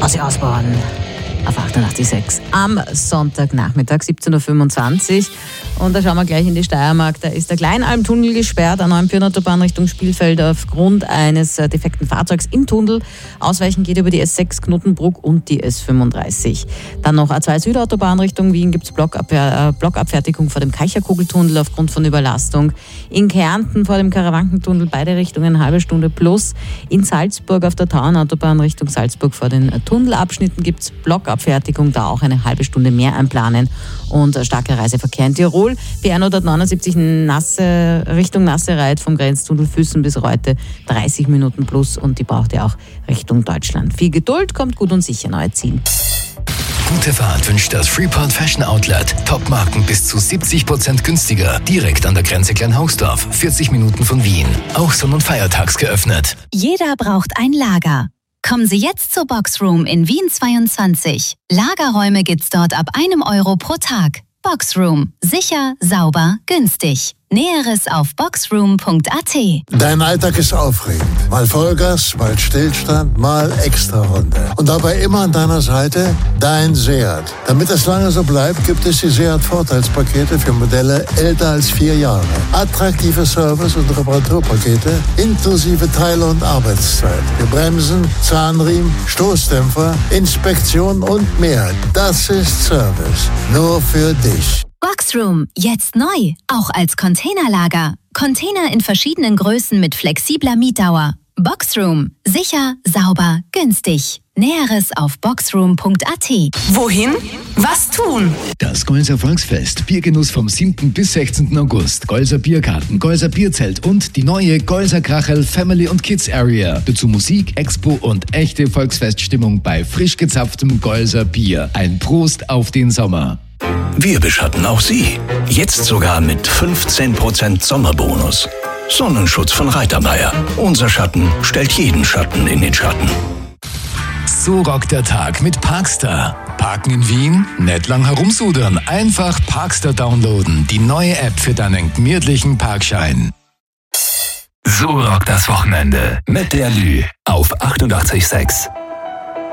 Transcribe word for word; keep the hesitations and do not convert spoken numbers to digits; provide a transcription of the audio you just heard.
Ozzy Osbourne auf achtundachtzig Komma sechs am Sonntagnachmittag, siebzehn Uhr fünfundzwanzig. Und da schauen wir gleich in die Steiermark. Da ist der Kleinalmtunnel gesperrt an der Neuenbürgenautobahn Richtung Spielfeld aufgrund eines defekten Fahrzeugs im Tunnel. Ausweichen geht über die S sechs Knuttenbruck und die S fünfunddreißig. Dann noch A zwei Südautobahn Richtung Wien gibt es Blockabfer- äh, Blockabfertigung vor dem Keicherkugeltunnel aufgrund von Überlastung. In Kärnten vor dem Karawankentunnel beide Richtungen eine halbe Stunde plus. In Salzburg auf der Tauernautobahn Richtung Salzburg vor den Tunnelabschnitten gibt es Blockabfertigung, da auch eine halbe Stunde mehr einplanen. Und starker Reiseverkehr in Tirol. B R hundertneunundsiebzig Nasse, Richtung Nassereit vom Grenztunnel Füssen bis Reute dreißig Minuten plus und die braucht ihr auch Richtung Deutschland. Viel Geduld, kommt gut und sicher neu ziehen. Gute Fahrt wünscht das Freeport Fashion Outlet. Top-Marken bis zu siebzig Prozent günstiger. Direkt an der Grenze Kleinhausdorf, vierzig Minuten von Wien. Auch sonn- und feiertags geöffnet. Jeder braucht ein Lager. Kommen Sie jetzt zur Boxroom in Wien zweiundzwanzig. Lagerräume gibt's dort ab einem Euro pro Tag. Boxroom. Sicher, sauber, günstig. Näheres auf boxroom punkt a t. Dein Alltag ist aufregend. Mal Vollgas, mal Stillstand, mal Extrarunde. Und dabei immer an deiner Seite dein Seat. Damit es lange so bleibt, gibt es die Seat-Vorteilspakete für Modelle älter als vier Jahre. Attraktive Service- und Reparaturpakete inklusive Teile- und Arbeitszeit. Für Bremsen, Zahnriemen, Stoßdämpfer, Inspektion und mehr. Das ist Service. Nur für dich. Boxroom, jetzt neu, auch als Containerlager. Container in verschiedenen Größen mit flexibler Mietdauer. Boxroom, sicher, sauber, günstig. Näheres auf boxroom punkt a t. Wohin? Was tun? Das Golser Volksfest. Biergenuss vom siebten bis sechzehnten August. Golser Bierkarten, Golser Bierzelt und die neue Golser Krachel Family und Kids Area. Dazu Musik, Expo und echte Volksfeststimmung bei frisch gezapftem Golser Bier. Ein Prost auf den Sommer. Wir beschatten auch Sie. Jetzt sogar mit fünfzehn Prozent Sommerbonus. Sonnenschutz von Reitermeier. Unser Schatten stellt jeden Schatten in den Schatten. So rockt der Tag mit Parkstar. Parken in Wien? Nicht lang herumsudern. Einfach Parkstar downloaden. Die neue App für deinen gemütlichen Parkschein. So rockt das Wochenende mit der Lü auf achtundachtzig Komma sechs.